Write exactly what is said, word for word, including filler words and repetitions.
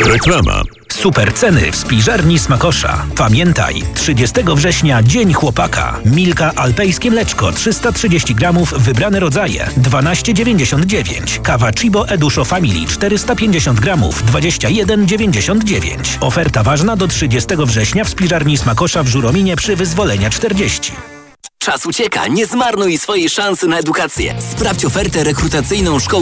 Reklama. Super ceny w spiżarni Smakosza. Pamiętaj, trzydziestego września Dzień Chłopaka. Milka alpejskie mleczko trzysta trzydzieści gramów, wybrane rodzaje dwanaście dziewięćdziesiąt dziewięć. Kawa Chibo Eduszo Family czterysta pięćdziesiąt gramów dwadzieścia jeden dziewięćdziesiąt dziewięć. Oferta ważna do trzydziestego września w spiżarni Smakosza w Żurominie przy Wyzwolenia czterdzieści. Czas ucieka, nie zmarnuj swojej szansy na edukację. Sprawdź ofertę rekrutacyjną szkoły